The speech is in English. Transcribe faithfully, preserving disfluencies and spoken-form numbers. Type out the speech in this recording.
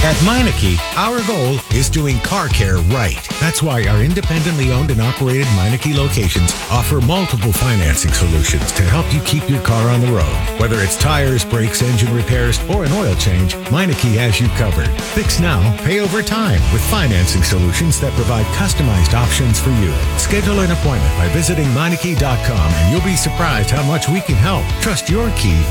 At Meineke, our goal is doing car care right. That's why our independently owned and operated Meineke locations offer multiple financing solutions to help you keep your car on the road. Whether it's tires, brakes, engine repairs, or an oil change, Meineke has you covered. Fix now, pay over time with financing solutions that provide customized options for you. Schedule an appointment by visiting Meineke dot com and you'll be surprised how much we can help. Trust your key